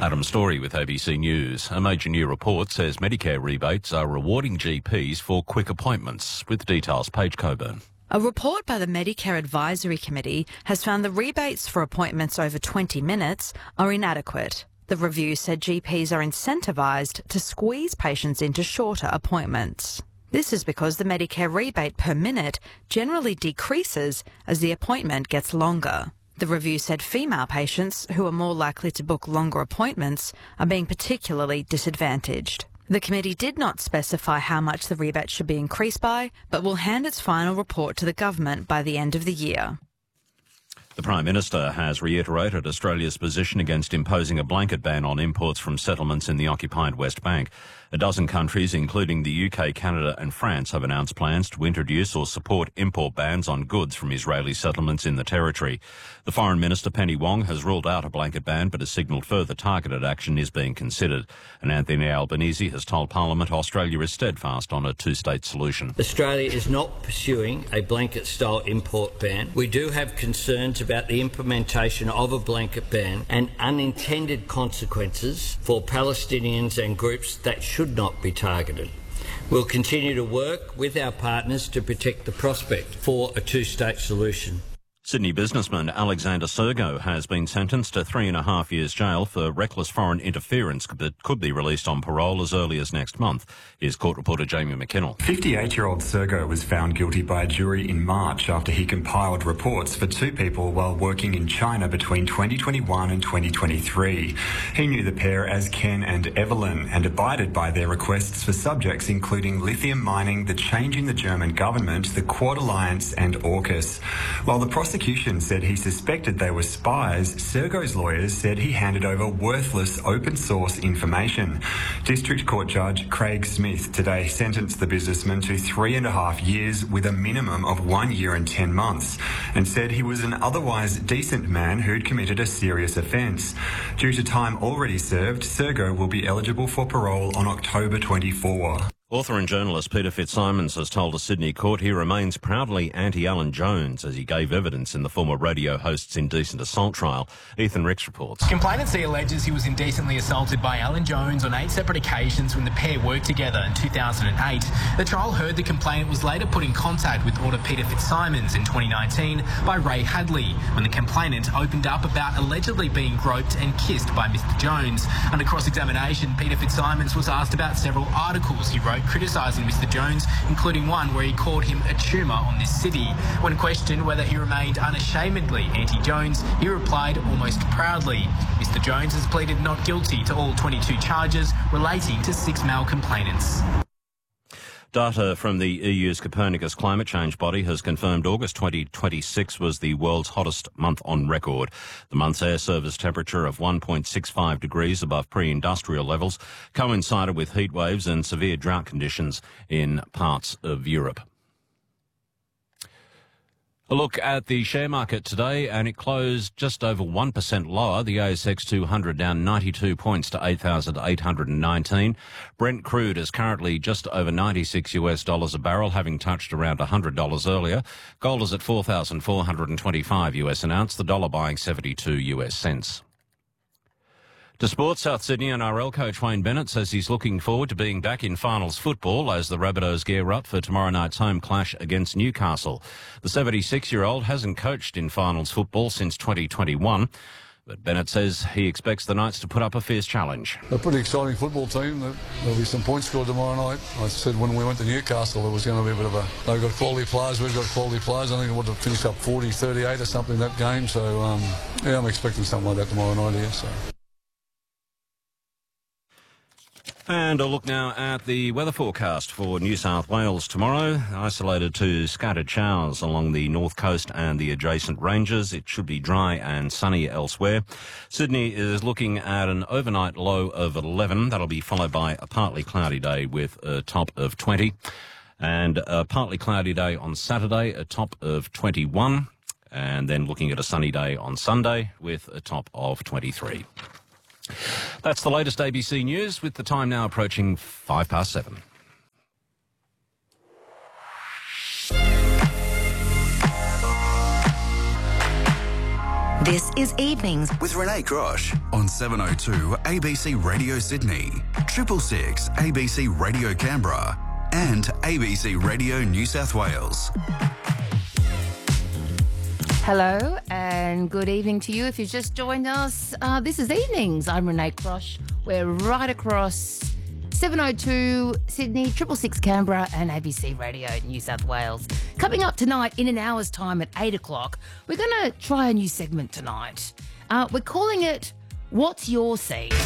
Adam Story with ABC News. A major new report says Medicare rebates are rewarding GPs for quick appointments. With details, Paige Coburn. A report by the Medicare Advisory Committee has found the rebates for appointments over 20 minutes are inadequate. The review said GPs are incentivised to squeeze patients into shorter appointments. This is because the Medicare rebate per minute generally decreases as the appointment gets longer. The review said female patients, who are more likely to book longer appointments, are being particularly disadvantaged. The committee did not specify how much the rebate should be increased by, but will hand its final report to the government by the end of the year. The Prime Minister has reiterated Australia's position against imposing a blanket ban on imports from settlements in the occupied West Bank. A dozen countries, including the UK, Canada and France, have announced plans to introduce or support import bans on goods from Israeli settlements in the territory. The Foreign Minister, Penny Wong, has ruled out a blanket ban but has signalled further targeted action is being considered. And Anthony Albanese has told Parliament Australia is steadfast on a two-state solution. Australia is not pursuing a blanket-style import ban. We do have concerns about the implementation of a blanket ban and unintended consequences for Palestinians and groups that should not be targeted. We'll continue to work with our partners to protect the prospect for a two-state solution. Sydney businessman Alexander Sergo has been sentenced to 3.5 years jail for reckless foreign interference but could be released on parole as early as next month. Here's court reporter Jamie McKinnell. 58-year-old Sergo was found guilty by a jury in March after he compiled reports for two people while working in China between 2021 and 2023. He knew the pair as Ken and Evelyn and abided by their requests for subjects including lithium mining, the change in the German government, the Quad Alliance and AUKUS. While the prosecution said he suspected they were spies, Sergo's lawyers said he handed over worthless open-source information. District Court Judge Craig Smith today sentenced the businessman to 3.5 years with a minimum of 1 year and 10 months and said he was an otherwise decent man who'd committed a serious offence. Due to time already served, Sergo will be eligible for parole on October 24. Author and journalist Peter Fitzsimons has told a Sydney court he remains proudly anti-Alan Jones as he gave evidence in the former radio host's indecent assault trial. Ethan Ricks reports. Complainant C alleges he was indecently assaulted by Alan Jones on 8 separate occasions when the pair worked together in 2008. The trial heard the complainant was later put in contact with author Peter Fitzsimons in 2019 by Ray Hadley when the complainant opened up about allegedly being groped and kissed by Mr Jones. Under cross-examination, Peter Fitzsimons was asked about several articles he wrote criticising Mr Jones, including one where he called him a tumour on this city. When questioned whether he remained unashamedly anti-Jones, he replied almost proudly. Mr Jones has pleaded not guilty to all 22 charges relating to 6 male complainants. Data from the EU's Copernicus climate change body has confirmed August 2026 was the world's hottest month on record. The month's air surface temperature of 1.65 degrees above pre-industrial levels coincided with heat waves and severe drought conditions in parts of Europe. A look at the share market today, and it closed just over 1% lower. The ASX 200 down 92 points to 8,819. Brent crude is currently just over $96 a barrel, having touched around $100 earlier. Gold is at $4,425 an ounce. The dollar buying 72 US cents. To sport, South Sydney NRL coach Wayne Bennett says he's looking forward to being back in finals football as the Rabbitohs gear up for tomorrow night's home clash against Newcastle. The 76-year-old hasn't coached in finals football since 2021, but Bennett says he expects the Knights to put up a fierce challenge. A pretty exciting football team. There'll be some points scored tomorrow night. I said when we went to Newcastle there was going to be a bit of a... They've got quality players, we've got quality players. I think it would have finished up 40-38 or something that game. So, yeah, I'm expecting something like that tomorrow night here. So. And a look now at the weather forecast for New South Wales tomorrow. Isolated to scattered showers along the north coast and the adjacent ranges. It should be dry and sunny elsewhere. Sydney is looking at an overnight low of 11. That'll be followed by a partly cloudy day with a top of 20. And a partly cloudy day on Saturday, a top of 21. And then looking at a sunny day on Sunday with a top of 23. That's the latest ABC News, with the time now approaching 7:05. This is Evenings with Renee Crosh on 702 ABC Radio Sydney, 666 ABC Radio Canberra and ABC Radio New South Wales. Hello and good evening to you. If you've just joined us, this is Evenings. I'm Renee Crosh. We're right across 702 Sydney, 666 Canberra and ABC Radio New South Wales. Coming up tonight in an hour's time at 8 o'clock, we're going to try a new segment tonight. We're calling it What's Your Scene?